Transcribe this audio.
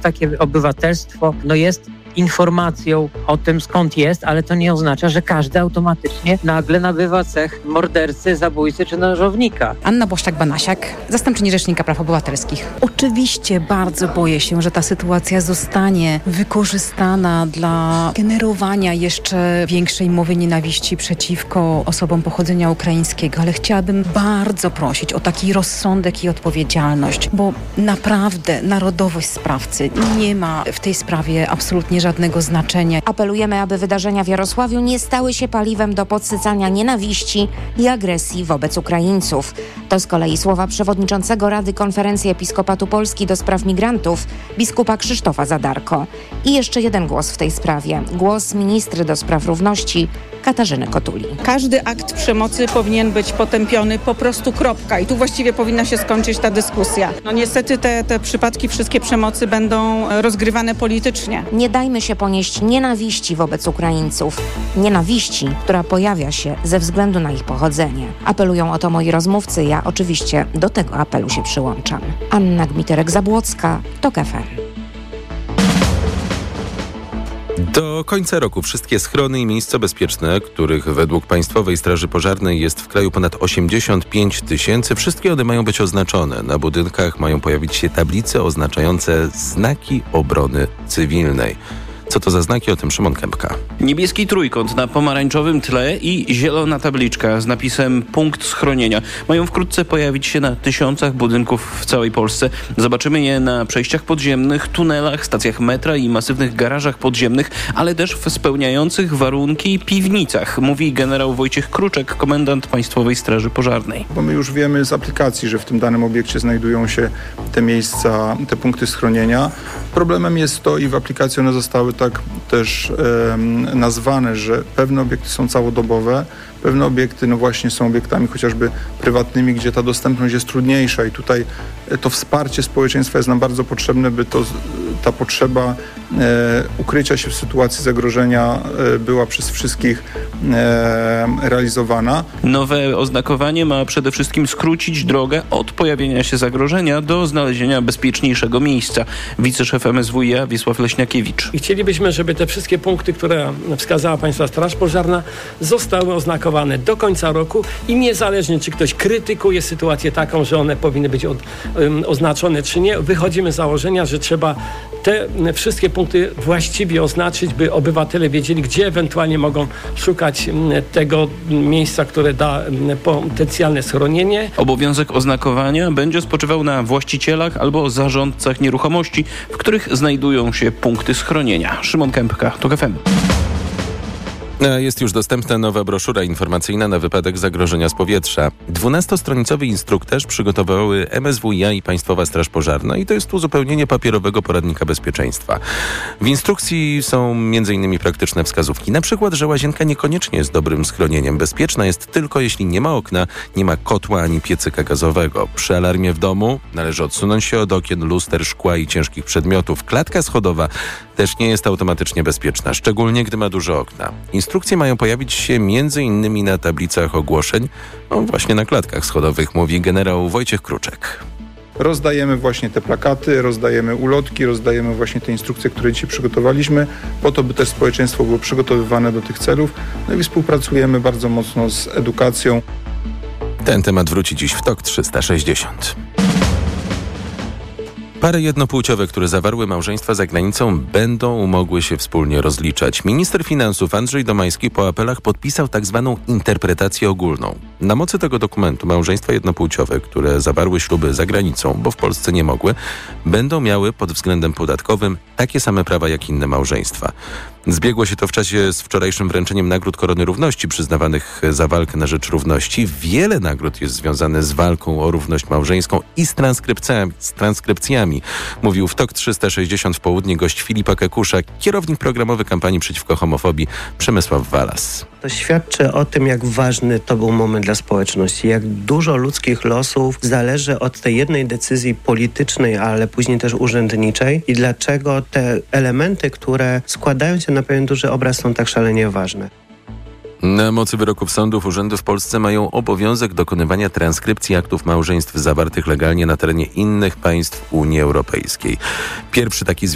takie obywatelstwo jest informacją o tym, skąd jest, ale to nie oznacza, że każdy automatycznie nagle nabywa cech mordercy, zabójcy czy nożownika. Anna Błaszczak-Banasiak, zastępczyni Rzecznika Praw Obywatelskich. Oczywiście bardzo boję się, że ta sytuacja zostanie wykorzystana dla generowania jeszcze większej mowy nienawiści przeciwko osobom pochodzenia ukraińskiego, ale chciałabym bardzo prosić o taki rozsądek i odpowiedzialność, bo naprawdę narodowość sprawcy nie ma w tej sprawie absolutnie żadnego znaczenia. Apelujemy, aby wydarzenia w Jarosławiu nie stały się paliwem do podsycania nienawiści i agresji wobec Ukraińców. To z kolei słowa przewodniczącego Rady Konferencji Episkopatu Polski do spraw migrantów, biskupa Krzysztofa Zadarko. I jeszcze jeden głos w tej sprawie. Głos ministry do spraw równości Katarzyny Kotuli. Każdy akt przemocy powinien być potępiony, po prostu kropka. I tu właściwie powinna się skończyć ta dyskusja. Niestety te przypadki wszystkie przemocy będą rozgrywane politycznie. Nie dajmy się ponieść nienawiści wobec Ukraińców. Nienawiści, która pojawia się ze względu na ich pochodzenie. Apelują o to moi rozmówcy. Ja oczywiście do tego apelu się przyłączam. Anna Gmiterek-Zabłocka, TOK FM. Do końca roku wszystkie schrony i miejsca bezpieczne, których według Państwowej Straży Pożarnej jest w kraju ponad 85 000, wszystkie one mają być oznaczone. Na budynkach mają pojawić się tablice oznaczające znaki obrony cywilnej. Co to za znaki? O tym Szymon Kępka. Niebieski trójkąt na pomarańczowym tle i zielona tabliczka z napisem punkt schronienia. Mają wkrótce pojawić się na tysiącach budynków w całej Polsce. Zobaczymy je na przejściach podziemnych, tunelach, stacjach metra i masywnych garażach podziemnych, ale też w spełniających warunki piwnicach, mówi generał Wojciech Kruczek, komendant Państwowej Straży Pożarnej. Bo my już wiemy z aplikacji, że w tym danym obiekcie znajdują się te miejsca, te punkty schronienia. Problemem jest to i w aplikacji one zostały tak też nazwane, że pewne obiekty są całodobowe, pewne obiekty właśnie są obiektami chociażby prywatnymi, gdzie ta dostępność jest trudniejsza i tutaj to wsparcie społeczeństwa jest nam bardzo potrzebne, by ta potrzeba ukrycia się w sytuacji zagrożenia była przez wszystkich realizowana. Nowe oznakowanie ma przede wszystkim skrócić drogę od pojawienia się zagrożenia do znalezienia bezpieczniejszego miejsca. Wiceszef MSWiA Wiesław Leśniakiewicz. I chcielibyśmy, żeby te wszystkie punkty, które wskazała Państwa Straż Pożarna, zostały oznakowane do końca roku i niezależnie, czy ktoś krytykuje sytuację taką, że one powinny być oznaczone, czy nie, wychodzimy z założenia, że trzeba te wszystkie punkty właściwie oznaczyć, by obywatele wiedzieli, gdzie ewentualnie mogą szukać tego miejsca, które da potencjalne schronienie. Obowiązek oznakowania będzie spoczywał na właścicielach albo zarządcach nieruchomości, w których znajdują się punkty schronienia. Szymon Kępka, TOK FM. Jest już dostępna nowa broszura informacyjna na wypadek zagrożenia z powietrza. 12-stronicowy instruktaż przygotowały MSWiA i Państwowa Straż Pożarna i to jest uzupełnienie papierowego poradnika bezpieczeństwa. W instrukcji są m.in. praktyczne wskazówki. Na przykład, że łazienka niekoniecznie jest dobrym schronieniem. Bezpieczna jest tylko jeśli nie ma okna, nie ma kotła ani piecyka gazowego. Przy alarmie w domu należy odsunąć się od okien, luster, szkła i ciężkich przedmiotów. Klatka schodowa też nie jest automatycznie bezpieczna, szczególnie gdy ma duże okna. Instrukcje mają pojawić się m.in. na tablicach ogłoszeń, właśnie na klatkach schodowych, mówi generał Wojciech Kruczek. Rozdajemy właśnie te plakaty, rozdajemy ulotki, rozdajemy właśnie te instrukcje, które dzisiaj przygotowaliśmy, po to, by też społeczeństwo było przygotowywane do tych celów. No i współpracujemy bardzo mocno z edukacją. Ten temat wróci dziś w TOK 360. Pary jednopłciowe, które zawarły małżeństwa za granicą, będą mogły się wspólnie rozliczać. Minister finansów Andrzej Domański po apelach podpisał tzw. interpretację ogólną. Na mocy tego dokumentu małżeństwa jednopłciowe, które zawarły śluby za granicą, bo w Polsce nie mogły, będą miały pod względem podatkowym takie same prawa jak inne małżeństwa. Zbiegło się to w czasie z wczorajszym wręczeniem nagród Korony Równości przyznawanych za walkę na rzecz równości. Wiele nagród jest związane z walką o równość małżeńską i z transkrypcjami. Mówił w TOK 360 w południe gość Filipa Kekusza, kierownik programowy kampanii przeciwko homofobii Przemysław Walas. To świadczy o tym, jak ważny to był moment dla społeczności, jak dużo ludzkich losów zależy od tej jednej decyzji politycznej, ale później też urzędniczej i dlaczego te elementy, które składają się na pewien duży obraz, są tak szalenie ważne. Na mocy wyroków sądów urzędy w Polsce mają obowiązek dokonywania transkrypcji aktów małżeństw zawartych legalnie na terenie innych państw Unii Europejskiej. Pierwszy taki